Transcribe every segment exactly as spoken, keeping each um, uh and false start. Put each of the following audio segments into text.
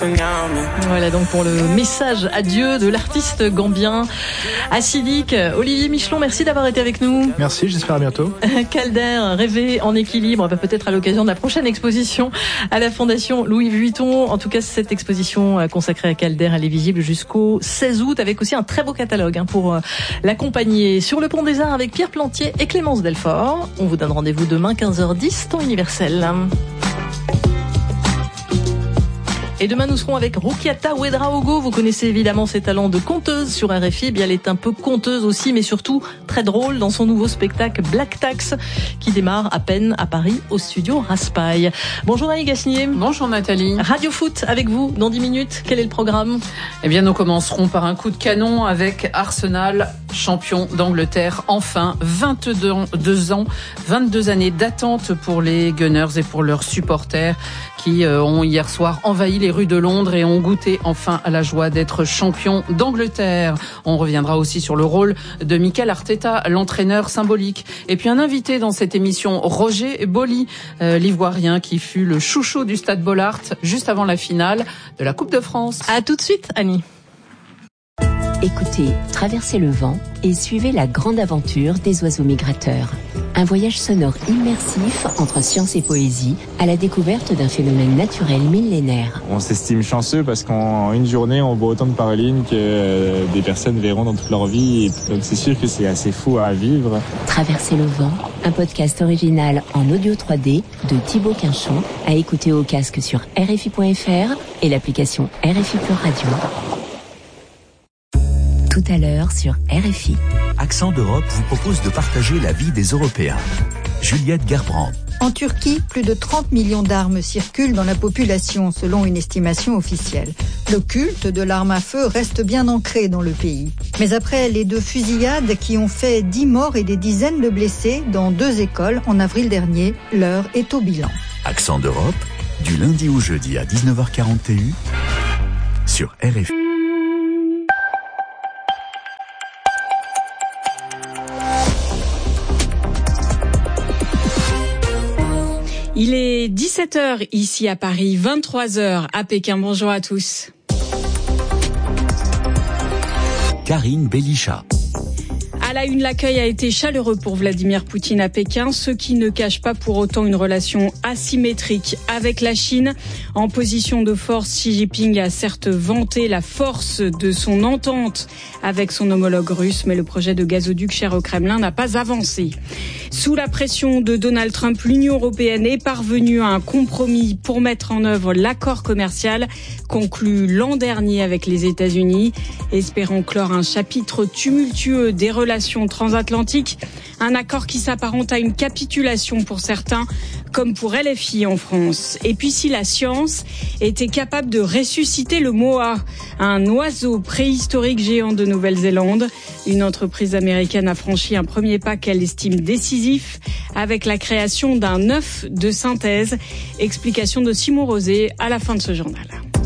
Voilà donc pour le message adieu de l'artiste gambien Acidic. Olivier Michelon, merci d'avoir été avec nous. Merci, j'espère à bientôt. Calder, rêver en équilibre, peut-être à l'occasion de la prochaine exposition à la Fondation Louis Vuitton. En tout cas, cette exposition consacrée à Calder, elle est visible jusqu'au seize août avec aussi un très beau catalogue pour l'accompagner. Sur le Pont des Arts avec Pierre Plantier et Clémence Delfort. On vous donne rendez-vous demain quinze heures dix, temps universel. Et demain, nous serons avec Rukiata Ouedraogo. Vous connaissez évidemment ses talents de conteuse sur R F I. Eh bien, elle est un peu conteuse aussi, mais surtout très drôle dans son nouveau spectacle Black Tax, qui démarre à peine à Paris, au studio Raspail. Bonjour Annie Gasnier. Bonjour Nathalie. Radio Foot avec vous dans dix minutes. Quel est le programme ? Eh bien, nous commencerons par un coup de canon avec Arsenal, champion d'Angleterre. Enfin, vingt-deux ans, vingt-deux années d'attente pour les Gunners et pour leurs supporters qui ont hier soir envahi les rues de Londres et ont goûté enfin à la joie d'être champion d'Angleterre. On reviendra aussi sur le rôle de Mikel Arteta, l'entraîneur symbolique. Et puis un invité dans cette émission, Roger Boli, euh, l'Ivoirien qui fut le chouchou du Stade Bollaert juste avant la finale de la Coupe de France. À tout de suite, Annie. Écoutez, traversez le vent et suivez la grande aventure des oiseaux migrateurs. Un voyage sonore immersif entre science et poésie à la découverte d'un phénomène naturel millénaire. On s'estime chanceux parce qu'en une journée, on voit autant de paralines que des personnes verront dans toute leur vie. Donc c'est sûr que c'est assez fou à vivre. Traverser le vent, un podcast original en audio trois D de Thibaut Quinchon, à écouter au casque sur R F I point F R et l'application R F I Pure Radio. Tout à l'heure sur R F I. Accent d'Europe vous propose de partager la vie des Européens. Juliette Gerbrand. En Turquie, plus de trente millions d'armes circulent dans la population, selon une estimation officielle. Le culte de l'arme à feu reste bien ancré dans le pays. Mais après les deux fusillades qui ont fait dix morts et des dizaines de blessés dans deux écoles en avril dernier, l'heure est au bilan. Accent d'Europe, du lundi au jeudi à dix-neuf heures quarante et un sur R F I. Il est dix-sept heures ici à Paris, vingt-trois heures à Pékin. Bonjour à tous. Karine Belisha. À la une, l'accueil a été chaleureux pour Vladimir Poutine à Pékin, ce qui ne cache pas pour autant une relation asymétrique avec la Chine. En position de force, Xi Jinping a certes vanté la force de son entente avec son homologue russe, mais le projet de gazoduc cher au Kremlin n'a pas avancé. Sous la pression de Donald Trump, l'Union européenne est parvenue à un compromis pour mettre en œuvre l'accord commercial conclu l'an dernier avec les États-Unis, espérant clore un chapitre tumultueux des relations transatlantiques, un accord qui s'apparente à une capitulation pour certains, comme pour L F I en France. Et puis si la science était capable de ressusciter le moa, un oiseau préhistorique géant de Nouvelle-Zélande, une entreprise américaine a franchi un premier pas qu'elle estime décisif avec la création d'un œuf de synthèse. Explication de Simon Rosé à la fin de ce journal.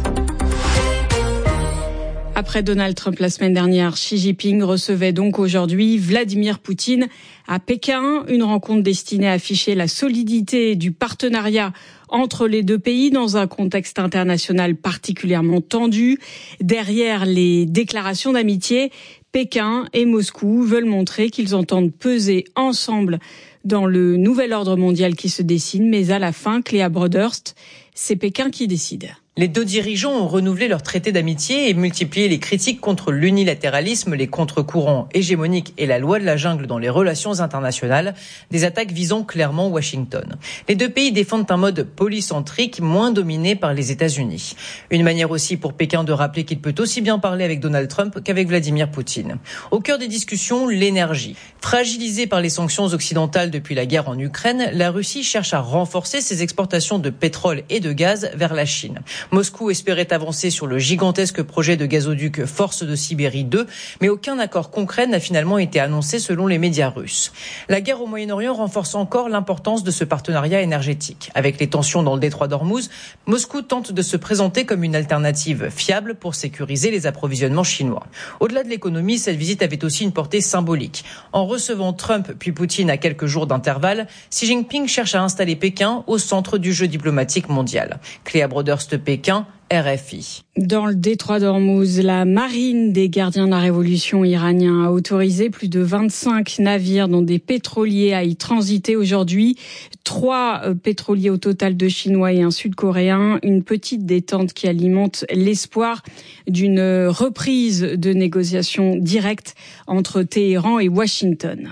Après Donald Trump la semaine dernière, Xi Jinping recevait donc aujourd'hui Vladimir Poutine à Pékin. Une rencontre destinée à afficher la solidité du partenariat entre les deux pays dans un contexte international particulièrement tendu. Derrière les déclarations d'amitié, Pékin et Moscou veulent montrer qu'ils entendent peser ensemble dans le nouvel ordre mondial qui se dessine. Mais à la fin, Cléa Broderst, c'est Pékin qui décide. Les deux dirigeants ont renouvelé leur traité d'amitié et multiplié les critiques contre l'unilatéralisme, les contre-courants hégémoniques et la loi de la jungle dans les relations internationales, des attaques visant clairement Washington. Les deux pays défendent un mode polycentrique moins dominé par les États-Unis. Une manière aussi pour Pékin de rappeler qu'il peut aussi bien parler avec Donald Trump qu'avec Vladimir Poutine. Au cœur des discussions, l'énergie. Fragilisée par les sanctions occidentales depuis la guerre en Ukraine, la Russie cherche à renforcer ses exportations de pétrole et de gaz vers la Chine. Moscou espérait avancer sur le gigantesque projet de gazoduc Force de Sibérie deux, mais aucun accord concret n'a finalement été annoncé selon les médias russes. La guerre au Moyen-Orient renforce encore l'importance de ce partenariat énergétique. Avec les tensions dans le détroit d'Ormuz, Moscou tente de se présenter comme une alternative fiable pour sécuriser les approvisionnements chinois. Au-delà de l'économie, cette visite avait aussi une portée symbolique. En recevant Trump puis Poutine à quelques jours d'intervalle, Xi Jinping cherche à installer Pékin au centre du jeu diplomatique mondial. Cléa Broderst, Pékin. Pékin, R F I. Dans le détroit d'Ormuz, la marine des gardiens de la révolution iranien a autorisé plus de vingt-cinq navires dont des pétroliers à y transiter aujourd'hui. Trois pétroliers au total, deux Chinois et un Sud-Coréen. Une petite détente qui alimente l'espoir d'une reprise de négociations directes entre Téhéran et Washington.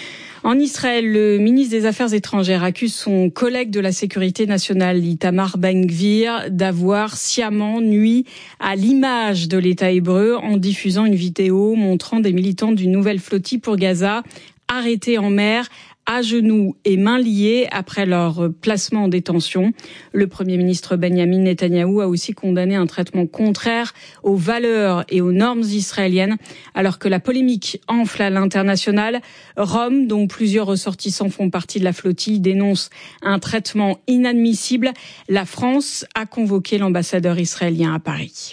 En Israël, le ministre des Affaires étrangères accuse son collègue de la sécurité nationale, Itamar Ben-Gvir, d'avoir sciemment nui à l'image de l'État hébreu en diffusant une vidéo montrant des militants d'une nouvelle flottille pour Gaza arrêtés en mer, à genoux et mains liées après leur placement en détention. Le Premier ministre Benyamin Netanyahou a aussi condamné un traitement contraire aux valeurs et aux normes israéliennes, alors que la polémique enfle à l'international. Rome, dont plusieurs ressortissants font partie de la flottille, dénonce un traitement inadmissible. La France a convoqué l'ambassadeur israélien à Paris.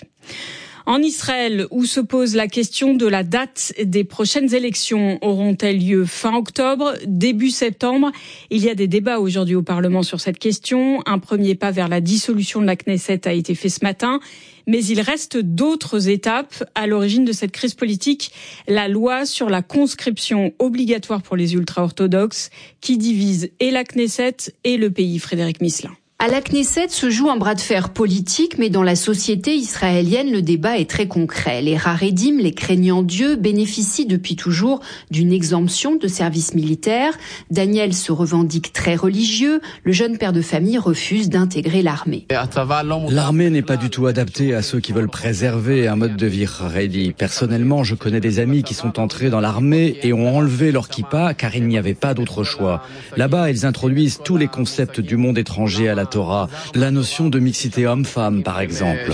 En Israël, où se pose la question de la date des prochaines élections, auront-elles lieu fin octobre, début septembre? Il y a des débats aujourd'hui au Parlement sur cette question. Un premier pas vers la dissolution de la Knesset a été fait ce matin. Mais il reste d'autres étapes à l'origine de cette crise politique. La loi sur la conscription obligatoire pour les ultra-orthodoxes qui divise et la Knesset et le pays. Frédéric Misselin. À la Knesset se joue un bras de fer politique, mais dans la société israélienne, le débat est très concret. Les Haredim, les craignants Dieu, bénéficient depuis toujours d'une exemption de service militaire. Daniel se revendique très religieux. Le jeune père de famille refuse d'intégrer l'armée. L'armée n'est pas du tout adaptée à ceux qui veulent préserver un mode de vie Haredi. Personnellement, je connais des amis qui sont entrés dans l'armée et ont enlevé leur kippa car il n'y avait pas d'autre choix. Là-bas, ils introduisent tous les concepts du monde étranger à la Torah, la notion de mixité homme-femme par exemple.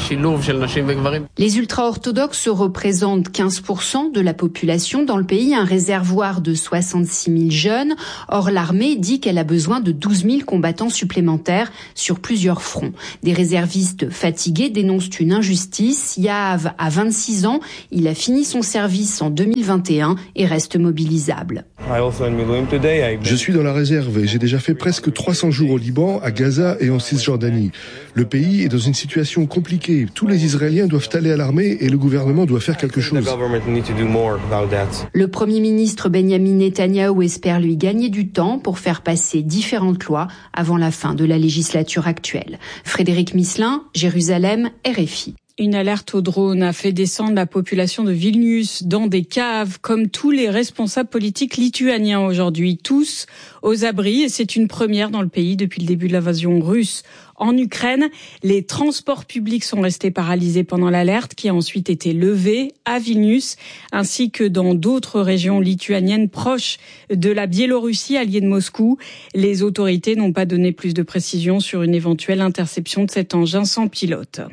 Les ultra-orthodoxes représentent quinze pour cent de la population dans le pays, un réservoir de soixante-six mille jeunes. Or, l'armée dit qu'elle a besoin de douze mille combattants supplémentaires sur plusieurs fronts. Des réservistes fatigués dénoncent une injustice. Yahav a vingt-six ans, il a fini son service en deux mille vingt et un et reste mobilisable. Je suis dans la réserve et j'ai déjà fait presque trois cents jours au Liban, à Gaza et en Cisjordanie. Le pays est dans une situation compliquée. Tous les Israéliens doivent aller à l'armée et le gouvernement doit faire quelque chose. Le Premier ministre Benyamin Netanyahou espère lui gagner du temps pour faire passer différentes lois avant la fin de la législature actuelle. Frédéric Misselin, Jérusalem, R F I. Une alerte au drone a fait descendre la population de Vilnius dans des caves, comme tous les responsables politiques lituaniens aujourd'hui, tous aux abris. Et c'est une première dans le pays depuis le début de l'invasion russe en Ukraine. Les transports publics sont restés paralysés pendant l'alerte, qui a ensuite été levée à Vilnius, ainsi que dans d'autres régions lituaniennes proches de la Biélorussie, alliée de Moscou. Les autorités n'ont pas donné plus de précisions sur une éventuelle interception de cet engin sans pilote.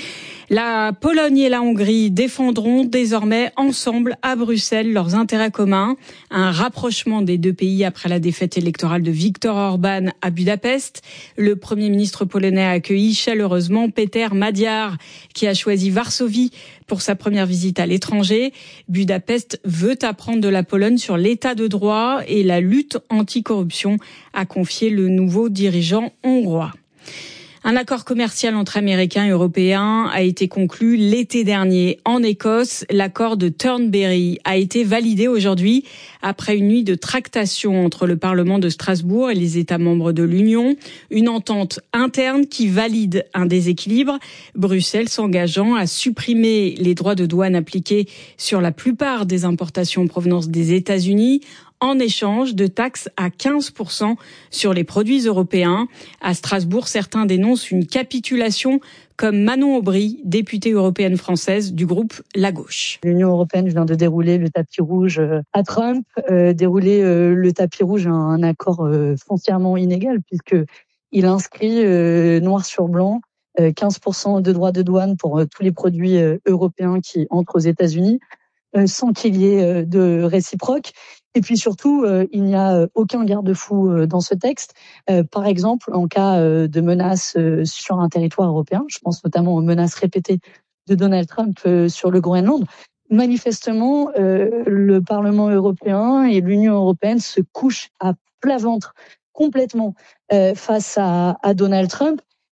La Pologne et la Hongrie défendront désormais ensemble à Bruxelles leurs intérêts communs. Un rapprochement des deux pays après la défaite électorale de Viktor Orban à Budapest. Le Premier ministre polonais a accueilli chaleureusement Peter Madiar, qui a choisi Varsovie pour sa première visite à l'étranger. Budapest veut apprendre de la Pologne sur l'état de droit et la lutte anticorruption, a confié le nouveau dirigeant hongrois. Un accord commercial entre Américains et Européens a été conclu l'été dernier en Écosse. L'accord de Turnberry a été validé aujourd'hui après une nuit de tractation entre le Parlement de Strasbourg et les États membres de l'Union. Une entente interne qui valide un déséquilibre. Bruxelles s'engageant à supprimer les droits de douane appliqués sur la plupart des importations en provenance des États-Unis, en échange de taxes à quinze pour cent sur les produits européens. À Strasbourg, certains dénoncent une capitulation, comme Manon Aubry, députée européenne française du groupe La Gauche. L'Union européenne vient de dérouler le tapis rouge à Trump, euh, dérouler euh, le tapis rouge à un accord euh, foncièrement inégal, puisqu'il inscrit euh, noir sur blanc euh, quinze pour cent de droits de douane pour euh, tous les produits euh, européens qui entrent aux États-Unis, euh, sans qu'il y ait euh, de réciproque. Et puis surtout, euh, il n'y a aucun garde-fou euh, dans ce texte. Euh, par exemple, en cas euh, de menace euh, sur un territoire européen, je pense notamment aux menaces répétées de Donald Trump euh, sur le Groenland. Manifestement, euh, le Parlement européen et l'Union européenne se couchent à plat ventre complètement euh, face à, à Donald Trump.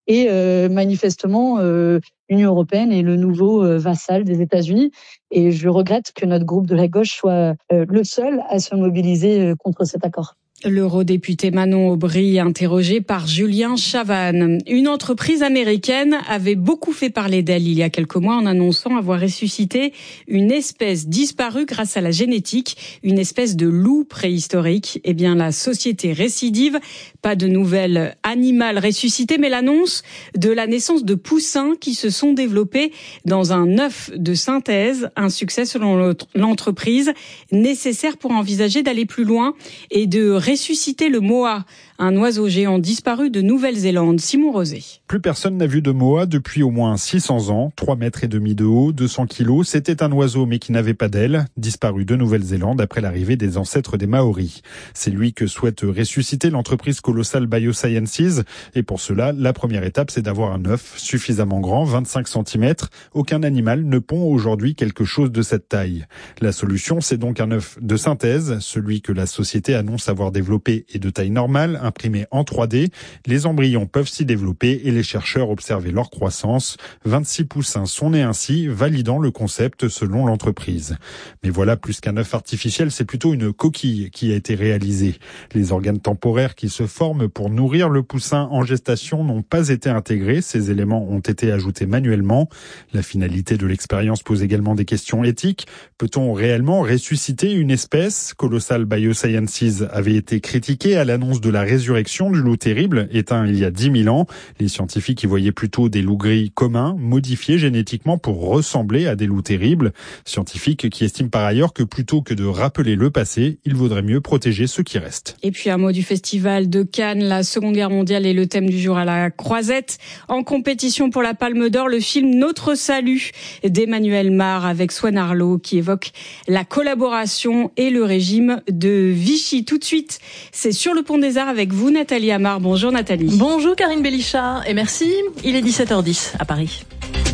Et euh, manifestement, euh, l'Union européenne est le nouveau euh, vassal des États-Unis. Et je regrette que notre groupe de la gauche soit euh, le seul à se mobiliser euh, contre cet accord. L'eurodéputé Manon Aubry, interrogée par Julien Chavannes. Une entreprise américaine avait beaucoup fait parler d'elle il y a quelques mois en annonçant avoir ressuscité une espèce disparue grâce à la génétique, une espèce de loup préhistorique. Eh bien, la société récidive, pas de nouvelles animales ressuscitées, mais l'annonce de la naissance de poussins qui se sont développés dans un œuf de synthèse. Un succès selon l'entreprise, nécessaire pour envisager d'aller plus loin et de ressusciter le moa, un oiseau géant disparu de Nouvelle-Zélande. Simon Rosé. Plus personne n'a vu de moa depuis au moins six cents ans, trois mètres et demi de haut, deux cents kilos. C'était un oiseau mais qui n'avait pas d'aile, disparu de Nouvelle-Zélande après l'arrivée des ancêtres des Maoris. C'est lui que souhaite ressusciter l'entreprise colossale Biosciences. Et pour cela, la première étape, c'est d'avoir un œuf suffisamment grand, vingt-cinq centimètres. Aucun animal ne pond aujourd'hui quelque chose de cette taille. La solution, c'est donc un œuf de synthèse, celui que la société annonce avoir développé est de taille normale, imprimé en trois D. Les embryons peuvent s'y développer et les chercheurs observaient leur croissance. vingt-six poussins sont nés ainsi, validant le concept selon l'entreprise. Mais voilà, plus qu'un œuf artificiel, c'est plutôt une coquille qui a été réalisée. Les organes temporaires qui se forment pour nourrir le poussin en gestation n'ont pas été intégrés. Ces éléments ont été ajoutés manuellement. La finalité de l'expérience pose également des questions éthiques. Peut-on réellement ressusciter une espèce ? Colossal Biosciences avait été critiqué à l'annonce de la résurrection du loup terrible, éteint il y a dix mille ans. Les scientifiques y voyaient plutôt des loups gris communs, modifiés génétiquement pour ressembler à des loups terribles. Scientifiques qui estiment par ailleurs que plutôt que de rappeler le passé, il vaudrait mieux protéger ceux qui restent. Et puis un mot du festival de Cannes, la Seconde Guerre mondiale est le thème du jour à la Croisette. En compétition pour la Palme d'Or, le film Notre Salut d'Emmanuel Mar avec Swan Arlo qui évoque la collaboration et le régime de Vichy. Tout de suite, c'est sur le Pont des Arts avec vous, Nathalie Amar. Bonjour Nathalie. Bonjour Karine Bellichat et merci. Il est dix-sept heures dix à Paris.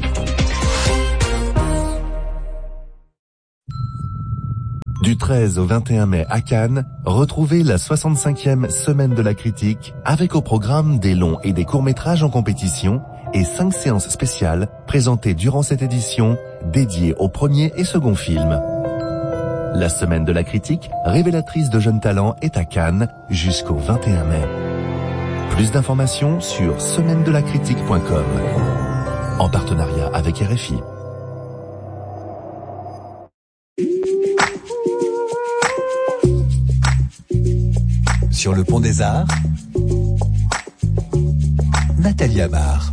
Du treize au vingt et un mai à Cannes, retrouvez la soixante-cinquième Semaine de la Critique avec au programme des longs et des courts-métrages en compétition et cinq séances spéciales présentées durant cette édition dédiée au premier et second film. La Semaine de la Critique, révélatrice de jeunes talents, est à Cannes jusqu'au vingt et un mai. Plus d'informations sur semaine de la critique point com en partenariat avec R F I. Sur le Pont des Arts, Nathalie Amar.